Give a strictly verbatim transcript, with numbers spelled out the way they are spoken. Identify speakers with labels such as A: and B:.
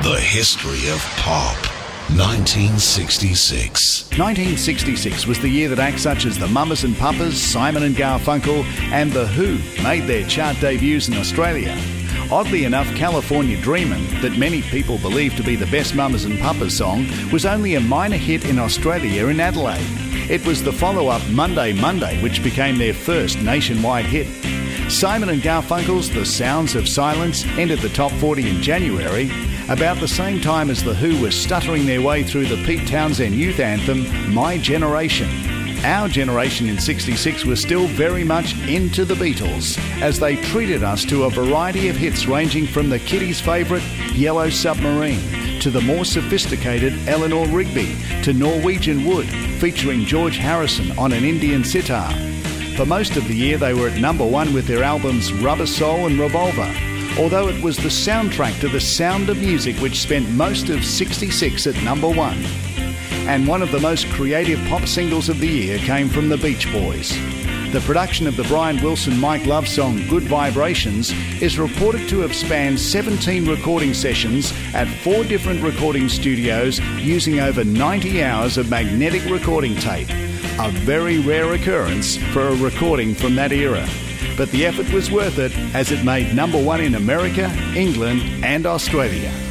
A: The history of pop. nineteen sixty-six.
B: nineteen sixty-six was the year that acts such as the Mamas and Papas, Simon and Garfunkel and The Who made their chart debuts in Australia. Oddly enough, California Dreamin', that many people believe to be the best Mamas and Papas song, was only a minor hit in Australia in Adelaide. It was the follow-up Monday Monday which became their first nationwide hit. Simon and Garfunkel's The Sounds of Silence entered the top forty in January, about the same time as The Who were stuttering their way through the Pete Townsend youth anthem, My Generation. Our generation in sixty-six was still very much into the Beatles, as they treated us to a variety of hits ranging from the kiddies' favourite, Yellow Submarine, to the more sophisticated Eleanor Rigby, to Norwegian Wood, featuring George Harrison on an Indian sitar. For most of the year they were at number one with their albums Rubber Soul and Revolver, although it was the soundtrack to The Sound of Music which spent most of sixty-six at number one. And one of the most creative pop singles of the year came from the Beach Boys. The production of the Brian Wilson-Mike Love song Good Vibrations is reported to have spanned seventeen recording sessions at four different recording studios using over ninety hours of magnetic recording tape, a very rare occurrence for a recording from that era. But the effort was worth it, as it made number one in America, England and Australia.